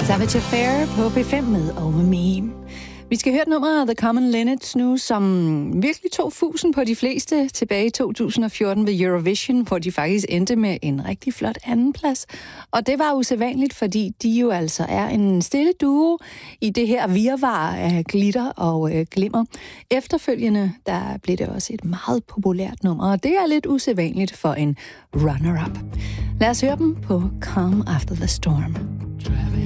Savage Affair på P5 med Over Me. Vi skal høre et nummer af The Common Linnets nu, som virkelig tog fusen på de fleste tilbage i 2014 ved Eurovision, hvor de faktisk endte med en rigtig flot andenplads. Og det var usædvanligt, fordi de jo altså er en stille duo i det her virvar af glitter og glimmer. Efterfølgende, der blev det også et meget populært nummer, og det er lidt usædvanligt for en runner-up. Lad os høre dem på Calm After the Storm.